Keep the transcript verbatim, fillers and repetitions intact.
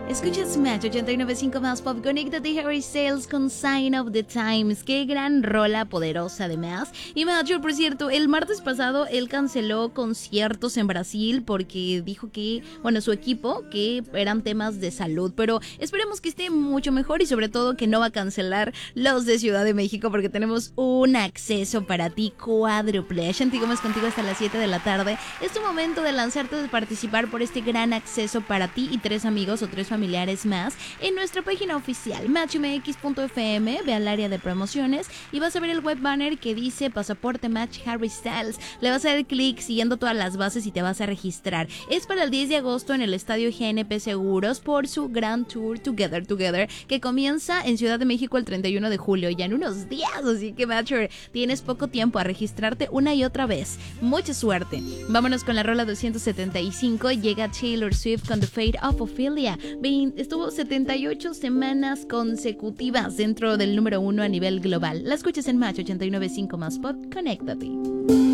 Escuchas Match ochenta y nueve punto cinco más Pop. Conéctate, Harry Styles con Sign of the Times. Qué gran rola poderosa además. Y Match, por cierto, el martes pasado él canceló conciertos en Brasil porque dijo que, bueno, su equipo, que eran temas de salud. Pero esperemos que esté mucho mejor y sobre todo que no va a cancelar los de Ciudad de México porque tenemos un acceso para ti cuádruple. Ashanti Gómez contigo hasta las siete de la tarde. Es tu momento de lanzarte, de participar por este gran acceso para ti y tres amigos o tres familiares familiares más en nuestra página oficial match m x punto f m. Ve al área de promociones y vas a ver el web banner que dice Pasaporte Match Harry Styles. Le vas a dar clic siguiendo todas las bases y te vas a registrar. Es para el diez de agosto en el estadio G N P Seguros por su Grand Tour Together Together que comienza en Ciudad de México el treinta y uno de julio, ya en unos días, así que Matcher, tienes poco tiempo a registrarte una y otra vez. Mucha suerte. Vámonos con la rola doscientos setenta y cinco. Llega Taylor Swift con The Fate of Ophelia. Estuvo setenta y ocho semanas consecutivas dentro del número uno a nivel global. La escuchas en Match ochenta y nueve punto cinco más Pop. Conéctate.